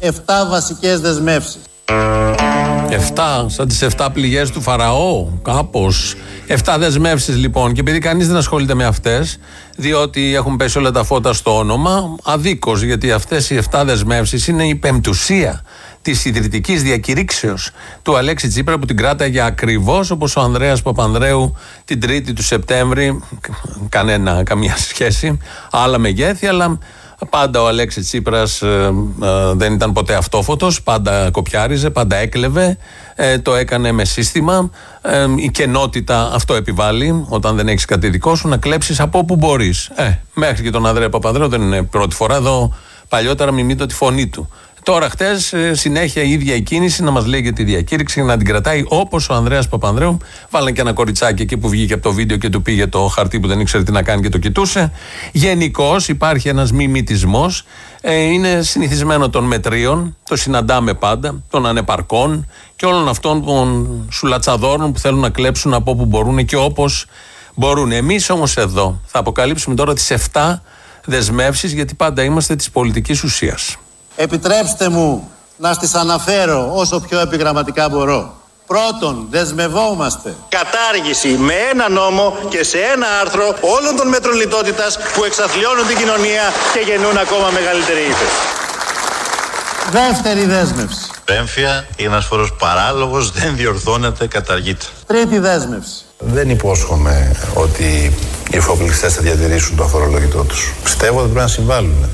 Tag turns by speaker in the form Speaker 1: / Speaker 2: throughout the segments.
Speaker 1: 7 βασικές δεσμεύσεις.
Speaker 2: 7, σαν τις 7 πληγές του Φαραώ, κάπως. 7 δεσμεύσεις λοιπόν. Και επειδή κανείς δεν ασχολείται με αυτές, διότι έχουν πέσει όλα τα φώτα στο όνομα, αδίκως, γιατί αυτές οι 7 δεσμεύσεις είναι η πεμπτουσία της ιδρυτικής διακηρύξεως του Αλέξη Τσίπρα, που την κράταγε ακριβώς όπως ο Ανδρέας Παπανδρέου την 3η του Σεπτέμβρη. Καμία σχέση, άλλα μεγέθη, αλλά πάντα ο Αλέξης Τσίπρας δεν ήταν ποτέ αυτόφωτος, πάντα κοπιάριζε, πάντα έκλεβε, το έκανε με σύστημα. Η κενότητα αυτό επιβάλλει, όταν δεν έχεις κάτι δικό σου, να κλέψεις από όπου μπορείς. Μέχρι και τον Ανδρέα Παπανδρέου δεν είναι πρώτη φορά, εδώ παλιότερα μιμείται τη φωνή του. Τώρα χτες συνέχεια η ίδια η κίνηση να μας λέει για τη διακήρυξη, να την κρατάει όπως ο Ανδρέας Παπανδρέου. Βάλανε και ένα κοριτσάκι εκεί που βγήκε από το βίντεο και του πήγε το χαρτί που δεν ήξερε τι να κάνει και το κοιτούσε. Γενικώς υπάρχει ένας μιμητισμός. Είναι συνηθισμένο των μετρίων, το συναντάμε πάντα, των ανεπαρκών και όλων αυτών των σουλατσαδόρων που θέλουν να κλέψουν από όπου μπορούν και όπως μπορούν. Εμείς όμως εδώ θα αποκαλύψουμε τώρα τις 7 δεσμεύσεις, γιατί πάντα είμαστε της πολιτικής ουσίας.
Speaker 1: Επιτρέψτε μου να στις αναφέρω όσο πιο επιγραμματικά μπορώ. Πρώτον, δεσμευόμαστε κατάργηση με ένα νόμο και σε ένα άρθρο όλων των μέτρων λιτότητας που εξαθλιώνουν την κοινωνία και γεννούν ακόμα μεγαλύτερη ύφεση. Δεύτερη δέσμευση.
Speaker 3: Έμφυα, ένας φόρος παράλογος, δεν διορθώνεται, καταργείται.
Speaker 1: Τρίτη δέσμευση.
Speaker 4: Δεν υπόσχομαι ότι οι εφοπλιστές θα διατηρήσουν το αφορολόγητό τους. Πιστεύω ότι πρέπει να συμβάλλουν.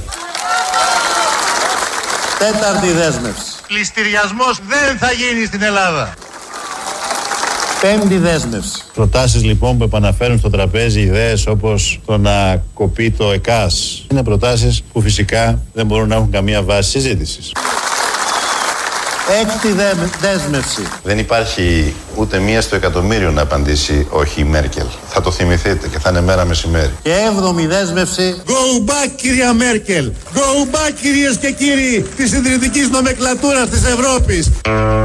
Speaker 1: Τέταρτη δέσμευση.
Speaker 3: Πληστηριασμός δεν θα γίνει στην Ελλάδα.
Speaker 1: Πέμπτη δέσμευση.
Speaker 4: Προτάσεις λοιπόν που επαναφέρουν στο τραπέζι ιδέες όπως το να κοπεί το ΕΚΑΣ είναι προτάσεις που φυσικά δεν μπορούν να έχουν καμία βάση συζήτησης.
Speaker 1: Έκτη δέσμευση.
Speaker 4: Δεν υπάρχει ούτε μία στο εκατομμύριο να απαντήσει όχι η Μέρκελ. Θα το θυμηθείτε και θα είναι μέρα μεσημέρι.
Speaker 1: Και έβδομη δέσμευση.
Speaker 5: Go back, κυρία Μέρκελ. Go back, κυρίες και κύριοι της ιδρυτικής νομεκλατούρας της Ευρώπης.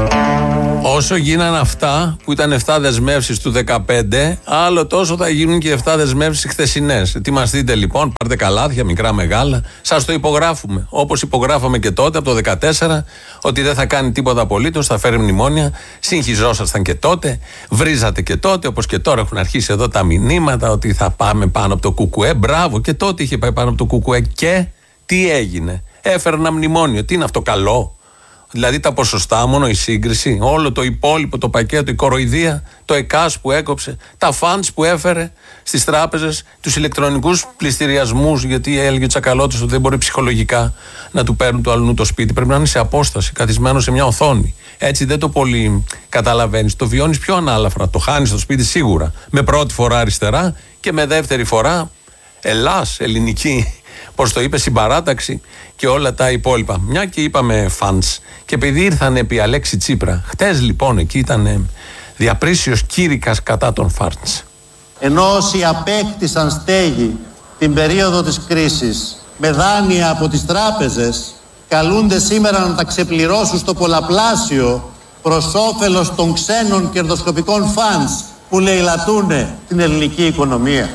Speaker 2: Όσο γίνανε αυτά που ήταν 7 δεσμεύσεις του 2015, άλλο τόσο θα γίνουν και 7 δεσμεύσεις χθεσινές. Ετοιμαστείτε λοιπόν, πάρτε καλάθια, μικρά μεγάλα, σας το υπογράφουμε. Όπως υπογράφαμε και τότε, από το 2014, ότι δεν θα κάνει τίποτα απολύτως, θα φέρει μνημόνια. Συγχυζόσασταν και τότε, βρίζατε και τότε, όπως και τώρα έχουν αρχίσει εδώ τα μηνύματα ότι θα πάμε πάνω από το ΚΚΕ. Μπράβο, και τότε είχε πάει πάνω από το ΚΚΕ. Και τι έγινε? Έφερε ένα μνημόνιο. Τι είναι αυτό, καλό? Δηλαδή τα ποσοστά, μόνο η σύγκριση, όλο το υπόλοιπο, το πακέτο, η κοροϊδία, το ΕΚΑΣ που έκοψε, τα φαντς που έφερε στις τράπεζες, τους ηλεκτρονικούς πληστηριασμούς, γιατί έλεγε ο Τσακαλώτος ότι δεν μπορεί ψυχολογικά να του παίρνουν το αλλού το σπίτι. Πρέπει να είναι σε απόσταση, καθισμένο σε μια οθόνη. Έτσι δεν το πολύ καταλαβαίνεις. Το βιώνεις πιο ανάλαφρα. Το χάνεις στο σπίτι σίγουρα. Με πρώτη φορά αριστερά και με δεύτερη φορά Ελλάς, ελληνική. Πώς το είπε, συμπαράταξη και όλα τα υπόλοιπα. Μια και είπαμε φαντς. Και επειδή ήρθαν επί Αλέξη Τσίπρα, χτες λοιπόν εκεί ήταν διαπρίσιος κήρυκας κατά των φαντς.
Speaker 1: Ενώ όσοι απέκτησαν στέγη την περίοδο της κρίσης με δάνεια από τις τράπεζες, καλούνται σήμερα να τα ξεπληρώσουν στο πολλαπλάσιο προς όφελος των ξένων κερδοσκοπικών φαντς που λαιλατούν την ελληνική οικονομία.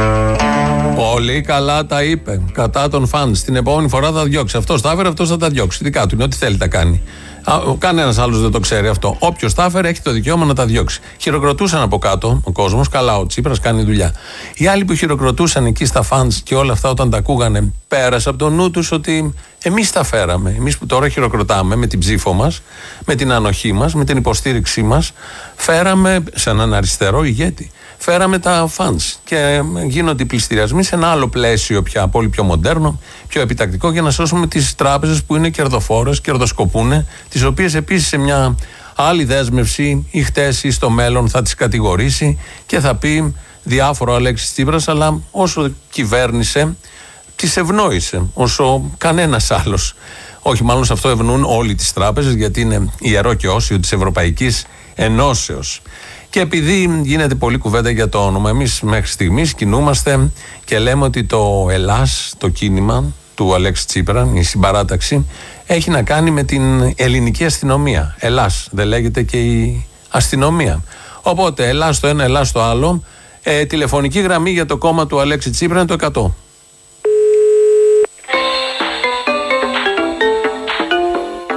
Speaker 2: Πολύ καλά τα είπε. Κατά των φαντς. Την επόμενη φορά θα διώξει. Αυτός τα έφερε, αυτός θα τα διώξει. Δικά του είναι, ό,τι θέλει τα κάνει. Κανένας άλλος δεν το ξέρει αυτό. Όποιος τα έφερε έχει το δικαίωμα να τα διώξει. Χειροκροτούσαν από κάτω ο κόσμος. Καλά, ο Τσίπρας κάνει δουλειά. Οι άλλοι που χειροκροτούσαν εκεί στα φαντς και όλα αυτά όταν τα ακούγανε, πέρασε από το νου τους ότι εμείς τα φέραμε. Εμείς που τώρα χειροκροτάμε με την ψήφο μας, με την ανοχή μας, με την υποστήριξή μας, φέραμε σε έναν αριστερό ηγέτη. Φέραμε τα φαντς και γίνονται οι πληστηριασμοί σε ένα άλλο πλαίσιο πια, πολύ πιο μοντέρνο, πιο επιτακτικό, για να σώσουμε τις τράπεζες που είναι κερδοφόρες, κερδοσκοπούνε, τις οποίες επίσης σε μια άλλη δέσμευση ή χτες ή στο μέλλον θα τις κατηγορήσει και θα πει διάφορο ο Αλέξης Τσίπρας, αλλά όσο κυβέρνησε τις ευνόησε όσο κανένας άλλος. Όχι, μάλλον σε αυτό ευνοούν όλοι τις τράπεζες, γιατί είναι ιερό και όσιο της Ευρωπαϊκής Ενώσεως. Και επειδή γίνεται πολλή κουβέντα για το όνομα, εμείς μέχρι στιγμής κινούμαστε και λέμε ότι το Ελλάς, το κίνημα του Αλέξη Τσίπρα, η συμπαράταξη, έχει να κάνει με την ελληνική αστυνομία. Ελλάς, δεν λέγεται και η αστυνομία. Οπότε Ελλάς το ένα, Ελλάς το άλλο. Τηλεφωνική γραμμή για το κόμμα του Αλέξη Τσίπρα είναι το 100.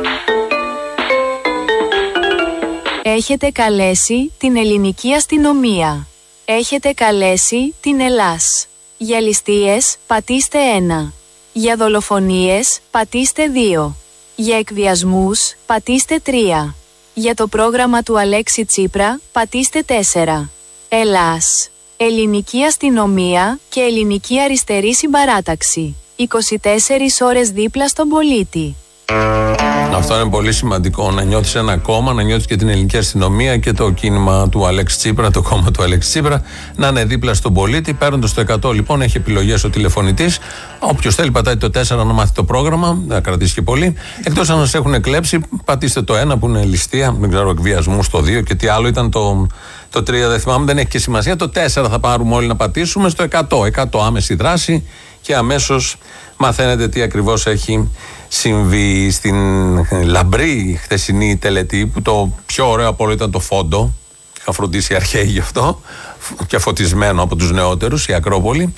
Speaker 6: Έχετε καλέσει την ελληνική αστυνομία. Έχετε καλέσει την Ελλάς. Για ληστείες, πατήστε 1. Για δολοφονίες, πατήστε 2. Για εκβιασμούς, πατήστε 3. Για το πρόγραμμα του Αλέξη Τσίπρα, πατήστε 4. Ελλάς. Ελληνική αστυνομία και ελληνική αριστερή συμπαράταξη. 24 ώρες δίπλα στον πολίτη.
Speaker 2: Αυτό είναι πολύ σημαντικό. Να νιώθεις ένα κόμμα, να νιώθεις και την ελληνική αστυνομία και το κίνημα του Αλέξη Τσίπρα, το κόμμα του Αλέξη Τσίπρα, να είναι δίπλα στον πολίτη. Παίρνοντας το 100, λοιπόν, έχει επιλογές ο τηλεφωνητής. Όποιος θέλει, πατάει το 4 να μάθει το πρόγραμμα, δεν θα κρατήσει και πολύ. Εκτός αν σας έχουν κλέψει, πατήστε το 1 που είναι ληστεία, δεν ξέρω, εκβιασμού, το 2 και τι άλλο ήταν το 3, δεν θυμάμαι, δεν έχει και σημασία. Το 4 θα πάρουμε όλοι να πατήσουμε στο 100. 100 άμεση δράση και αμέσως μαθαίνετε τι ακριβώς έχει συμβεί στην λαμπρή χθεσινή τελετή, που το πιο ωραίο από όλο ήταν το φόντο. Είχα φροντίσει αρχαίοι γι' αυτό και φωτισμένο από τους νεότερους, η Ακρόπολη.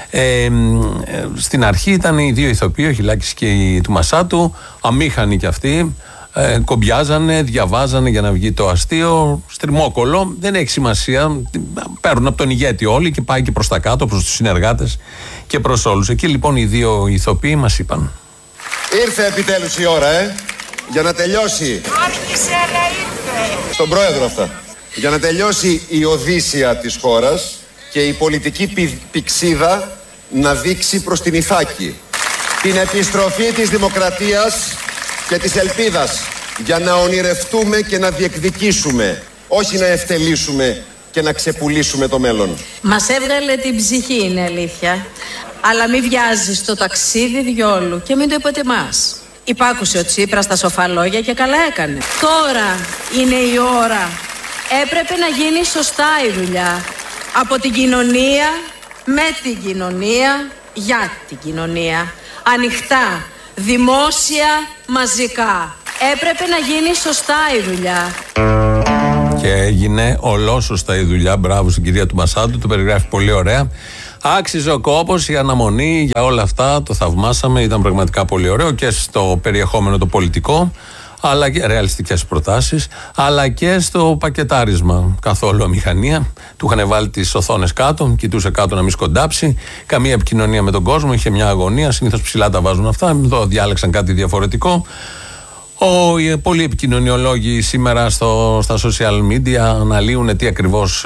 Speaker 2: Στην αρχή ήταν οι δύο ηθοποιοί, ο Χιλάκης και η του Μασάτου, αμήχανοι κι αυτοί. Κομπιάζανε, διαβάζανε για να βγει το αστείο, στριμόκολο, δεν έχει σημασία. Παίρνουν από τον ηγέτη όλοι και πάει και προς τα κάτω, προς τους συνεργάτες και προς όλους. Εκεί λοιπόν οι δύο ηθοποιοί μας είπαν:
Speaker 7: ήρθε επιτέλους η ώρα, για να τελειώσει.
Speaker 8: Άρχισε να ήρθε.
Speaker 7: Στον πρόεδρο αυτά. Για να τελειώσει η οδύσσια της χώρας και η πολιτική πηξίδα να δείξει προς την Ιθάκη. Την επιστροφή της δημοκρατίας και της ελπίδας, για να ονειρευτούμε και να διεκδικήσουμε, όχι να ευτελίσουμε και να ξεπουλήσουμε το μέλλον.
Speaker 8: Μας έβγαλε την ψυχή, είναι αλήθεια, αλλά μη βιάζεις το ταξίδι διόλου και μην το υποτιμάς. Υπάκουσε ο Τσίπρας στα σοφά λόγια και καλά έκανε. Τώρα είναι η ώρα. Έπρεπε να γίνει σωστά η δουλειά. Από την κοινωνία, με την κοινωνία, για την κοινωνία. Ανοιχτά, δημόσια, μαζικά. Έπρεπε να γίνει σωστά η δουλειά.
Speaker 2: Και έγινε ολόσωστα η δουλειά. Μπράβο στην κυρία του Μασάντου, το περιγράφει πολύ ωραία. Άξιζε ο κόπος, η αναμονή, για όλα αυτά το θαυμάσαμε. Ήταν πραγματικά πολύ ωραίο και στο περιεχόμενο το πολιτικό, αλλά και ρεαλιστικές προτάσεις, αλλά και στο πακετάρισμα. Καθόλου αμηχανία. Του είχαν βάλει τις οθόνες κάτω, κοιτούσε κάτω να μην σκοντάψει. Καμία επικοινωνία με τον κόσμο, είχε μια αγωνία. Συνήθως ψηλά τα βάζουν αυτά. Εδώ διάλεξαν κάτι διαφορετικό. Πολλοί επικοινωνιολόγοι σήμερα στα social media αναλύουν τι ακριβώς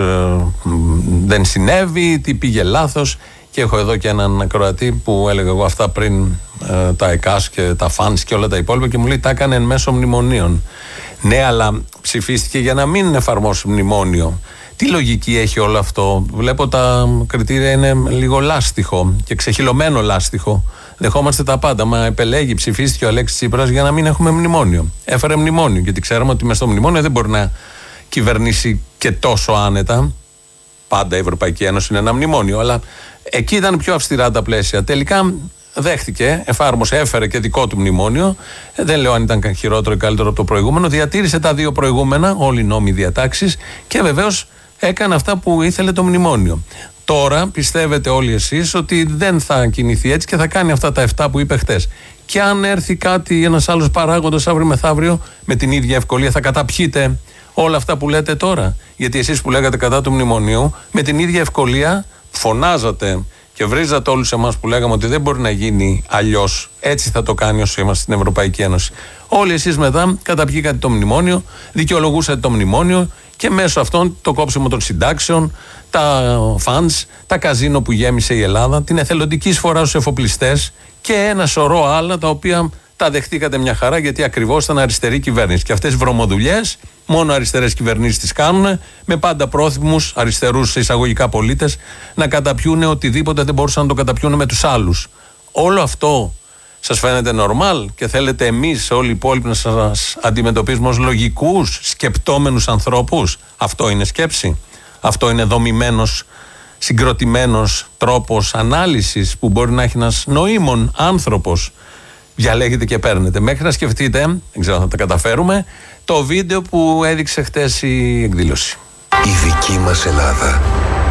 Speaker 2: δεν συνέβη, τι πήγε λάθος. Και έχω εδώ και έναν ακροατή που έλεγα εγώ αυτά πριν, τα ΕΚΑΣ και τα φανς και όλα τα υπόλοιπα, και μου λέει τα έκανε εν μέσω μνημονίων. Ναι, αλλά ψηφίστηκε για να μην εφαρμόσει μνημόνιο. Τι λογική έχει όλο αυτό? Βλέπω τα κριτήρια είναι λίγο λάστιχο και ξεχυλωμένο λάστιχο. Δεχόμαστε τα πάντα. Μα επελέγει, ψηφίστηκε ο Αλέξης Τσίπρας για να μην έχουμε μνημόνιο. Έφερε μνημόνιο, γιατί ξέραμε ότι μες στο μνημόνιο δεν μπορεί να κυβερνήσει και τόσο άνετα. Πάντα η Ευρωπαϊκή Ένωση είναι ένα μνημόνιο, αλλά εκεί ήταν πιο αυστηρά τα πλαίσια. Τελικά δέχτηκε, εφάρμοσε, έφερε και δικό του μνημόνιο. Δεν λέω αν ήταν χειρότερο ή καλύτερο από το προηγούμενο. Διατήρησε τα δύο προηγούμενα, όλοι οι νόμοι, διατάξεις, και βεβαίως έκανε αυτά που ήθελε το μνημόνιο. Τώρα πιστεύετε όλοι εσείς ότι δεν θα κινηθεί έτσι και θα κάνει αυτά τα 7 που είπε χτες. Και αν έρθει κάτι, ένας άλλος παράγοντας αύριο μεθαύριο, με την ίδια ευκολία θα καταπιείτε όλα αυτά που λέτε τώρα? Γιατί εσείς που λέγατε κατά του μνημονίου, με την ίδια ευκολία φωνάζατε και βρίζατε όλους εμάς που λέγαμε ότι δεν μπορεί να γίνει αλλιώς. Έτσι θα το κάνει όσο είμαστε στην Ευρωπαϊκή Ένωση. Όλοι εσείς μετά καταπιήκατε το μνημόνιο, δικαιολογούσατε το μνημόνιο και μέσω αυτών το κόψιμο των συντάξεων, τα φαντς, τα καζίνο που γέμισε η Ελλάδα, την εθελοντική εισφορά στους εφοπλιστές και ένα σωρό άλλα τα οποία τα δεχτήκατε μια χαρά, γιατί ακριβώς ήταν αριστερή κυβέρνηση. Και αυτές οι βρωμοδουλειές μόνο αριστερές κυβερνήσεις τις κάνουν, με πάντα πρόθυμους αριστερούς εισαγωγικά πολίτες να καταπιούν οτιδήποτε δεν μπορούσαν να το καταπιούν με τους άλλους. Όλο αυτό σας φαίνεται νορμάλ και θέλετε εμείς όλοι οι υπόλοιποι να σας αντιμετωπίζουμε ως λογικούς, σκεπτόμενους ανθρώπους? Αυτό είναι σκέψη? Αυτό είναι δομημένος, συγκροτημένος τρόπος ανάλυσης που μπορεί να έχει ένας νοήμων άνθρωπος? Διαλέγετε και παίρνετε. Μέχρι να σκεφτείτε, δεν ξέρω αν θα τα καταφέρουμε, το βίντεο που έδειξε χτες η εκδήλωση.
Speaker 9: Η δική μας Ελλάδα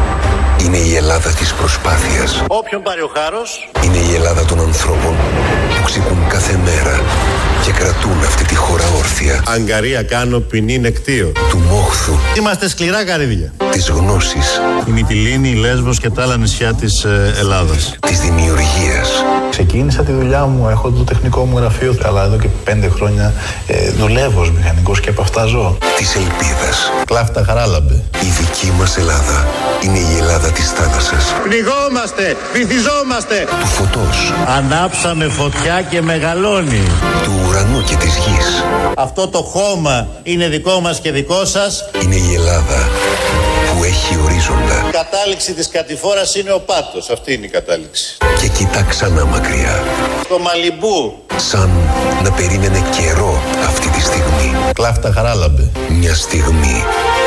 Speaker 9: είναι η Ελλάδα της προσπάθειας.
Speaker 1: Όποιον πάρει ο χάρος.
Speaker 9: Είναι η Ελλάδα των ανθρώπων που ξυπνούν κάθε μέρα και κρατούν αυτή τη χώρα όρθια.
Speaker 4: Αγκαρία κάνω, ποινή νεκτίο.
Speaker 9: Του μόχθου,
Speaker 1: Είμαστε σκληρά καρύδια.
Speaker 9: της γνώσης,
Speaker 4: Η Μυτιλήνη, η Λέσβος και τα άλλα νησιά της Ελλάδας.
Speaker 9: της δημιουργίας.
Speaker 10: Ξεκίνησα τη δουλειά μου, έχω το τεχνικό μου γραφείο, αλλά εδώ και 5 χρόνια δουλεύω ως μηχανικός και από αυτά ζω.
Speaker 9: Της ελπίδας.
Speaker 4: Κλάφτα χαράλαμπε.
Speaker 9: Η δική μας Ελλάδα είναι η Ελλάδα της θάλασσας.
Speaker 1: Πνιγόμαστε, βυθιζόμαστε.
Speaker 9: Του φωτός.
Speaker 1: Ανάψαμε φωτιά και μεγαλώνει.
Speaker 9: Του ουρανού και της γης.
Speaker 1: Αυτό το χώμα είναι δικό μας και δικό σας.
Speaker 9: Είναι η Ελλάδα που έχει ορίζοντα.
Speaker 1: Η κατάληξη της κατηφόρας είναι ο πάτος. Αυτή είναι η κατάληξη.
Speaker 9: Και κοιτά ξανά μακριά.
Speaker 1: Στο Μαλιμπού.
Speaker 9: Σαν να περίμενε καιρό αυτή τη στιγμή.
Speaker 4: Κλάφτα χαράλαμπε.
Speaker 9: Μια στιγμή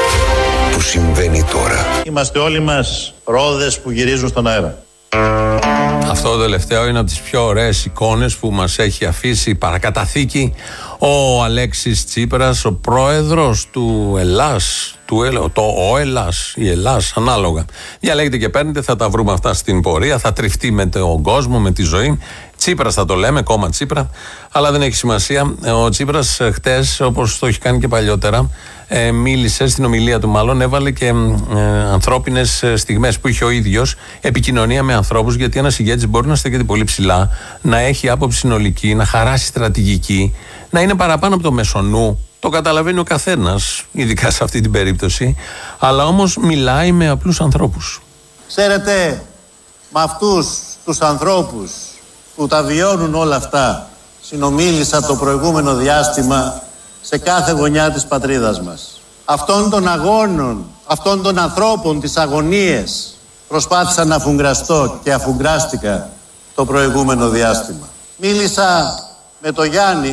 Speaker 9: που συμβαίνει τώρα.
Speaker 4: Είμαστε όλοι μας ρόδες που γυρίζουν στον αέρα.
Speaker 2: Αυτό το τελευταίο είναι από τις πιο ωραίες εικόνες που μας έχει αφήσει παρακαταθήκη ο Αλέξης Τσίπρας, ο πρόεδρος του Ελλάς, ο Ελλάς, η Ελλάς, ανάλογα. Διαλέγετε και παίρνετε, θα τα βρούμε αυτά στην πορεία, θα τριφτεί με τον κόσμο, με τη ζωή. Τσίπρας θα το λέμε, κόμμα Τσίπρα, αλλά δεν έχει σημασία. Ο Τσίπρας χτες, όπως το έχει κάνει και παλιότερα, μίλησε στην ομιλία του, μάλλον έβαλε και ανθρώπινες στιγμές που είχε ο ίδιος, επικοινωνία με ανθρώπους, γιατί ένας ηγέτης μπορεί να στέκεται πολύ ψηλά, να έχει άποψη συνολική, να χαράσει στρατηγική, να είναι παραπάνω από το μεσονού. Το καταλαβαίνει ο καθένας, ειδικά σε αυτή την περίπτωση, αλλά όμως μιλάει με απλούς ανθρώπους.
Speaker 1: Ξέρετε, με αυτούς τους ανθρώπους που τα βιώνουν όλα αυτά, συνομίλησα το προηγούμενο διάστημα σε κάθε γωνιά της πατρίδας μας. Αυτών των αγώνων, αυτών των ανθρώπων, τις αγωνίες, προσπάθησα να αφουγκραστώ και αφουγκράστηκα το προηγούμενο διάστημα. Μίλησα με τον Γιάννη.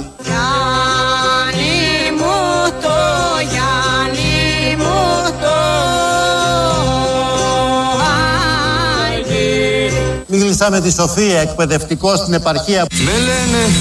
Speaker 1: Μίλησα με τη Σοφία, εκπαιδευτικό στην επαρχία.